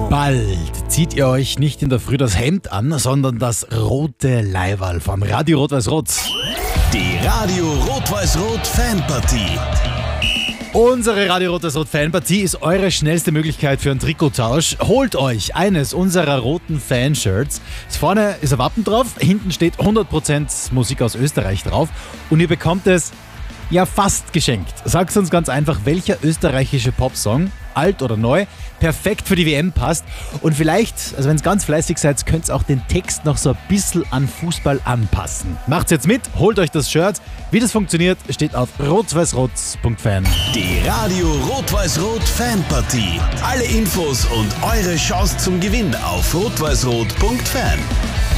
Bald zieht ihr euch nicht in der Früh das Hemd an, sondern das rote Leiberl vom Radio Rot-Weiß-Rot. Die Radio Rot-Weiß-Rot Fanpartie. Unsere Radio Rot-Weiß-Rot Fanpartie ist eure schnellste Möglichkeit für einen Trikottausch. Holt euch eines unserer roten Fanshirts. Vorne ist ein Wappen drauf, hinten steht 100% Musik aus Österreich drauf und ihr bekommt es ja fast geschenkt. Sagt uns ganz einfach, welcher österreichische Popsong, alt oder neu, perfekt für die WM passt. Und vielleicht, also wenn ihr ganz fleißig seid, könnt ihr auch den Text noch so ein bisschen an Fußball anpassen. Macht's jetzt mit, holt euch das Shirt. Wie das funktioniert, steht auf rot-weiß-rot.fan. Die Radio Rot-Weiß-Rot Fanpartie. Alle Infos und eure Chance zum Gewinn auf rot-weiß-rot.fan.